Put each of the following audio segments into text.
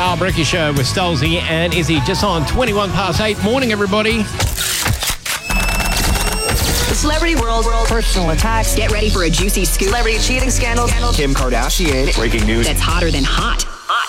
Carl Bricky Show with Stolzy and Izzy just on 21 past 8. Morning, everybody. The celebrity world, personal attacks. Get ready for a juicy scoop. Celebrity cheating scandal. Kim Kardashian. Breaking news. That's hotter than hot.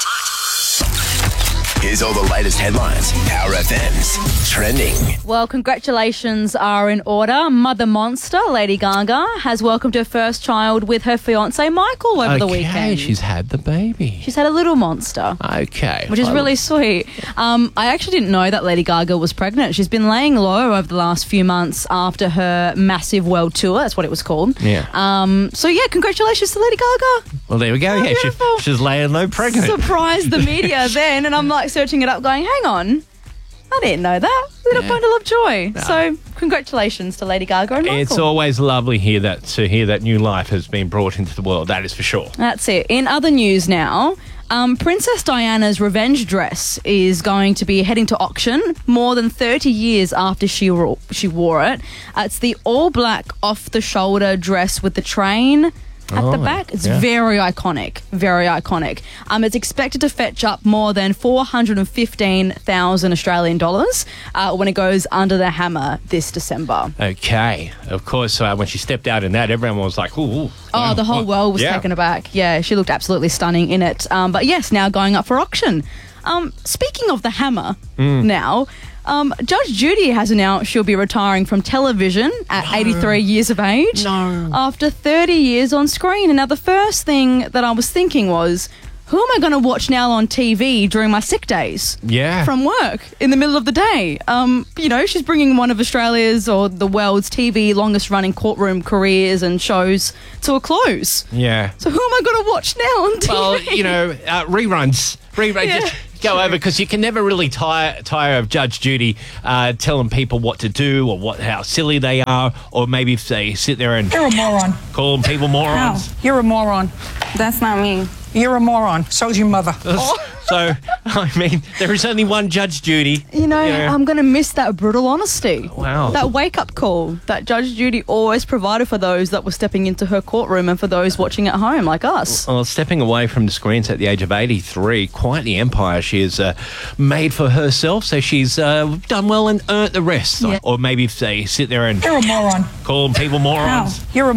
Here's all the latest headlines. Power FM's trending. Well, congratulations are in order. Mother Monster, Lady Gaga, has welcomed her first child with her fiancé Michael over the weekend. She's had the baby. She's had a little monster. Okay. Which is really sweet. I actually didn't know that Lady Gaga was pregnant. She's been laying low over the last few months after her massive world tour. That's what it was called. Yeah. Congratulations to Lady Gaga. Well, there we go. Yeah, she's laying low pregnant. Surprised the media then, and I'm like searching it up going, hang on, I didn't know that. Little bundle of joy. No. So congratulations to Lady Gaga and Michael. It's always lovely to hear that new life has been brought into the world. That is for sure. That's it. In other news now, Princess Diana's revenge dress is going to be heading to auction more than 30 years after she wore it. It's the all-black off-the-shoulder dress with the train at the back. It's very iconic, very iconic. It's expected to fetch up more than 415,000 Australian dollars when it goes under the hammer this December. Okay. Of course, when she stepped out in that, everyone was like, ooh. Oh, the whole world was taken aback. Yeah, she looked absolutely stunning in it. But yes, now going up for auction. Speaking of the hammer now, Judge Judy has announced she'll be retiring from television at 83 years of age after 30 years on screen. And now the first thing that I was thinking was, who am I going to watch now on TV during my sick days from work in the middle of the day? She's bringing one of Australia's or the world's TV longest running courtroom careers and shows to a close. Yeah. So who am I going to watch now on TV? Well, reruns. Just go over, because you can never really tire of Judge Judy telling people what to do or how silly they are, or maybe if they sit there and... You're a moron. Calling people morons. No, you're a moron. That's not me. You're a moron. So's your mother. So, I mean, there is only one Judge Judy. I'm going to miss that brutal honesty. Wow. That wake-up call that Judge Judy always provided for those that were stepping into her courtroom and for those watching at home like us. Well, stepping away from the screens at the age of 83, quite the empire she has made for herself. So she's done well and earned the rest. Yeah. Or maybe if they sit there and... You're a moron. Calling people morons. No, you're a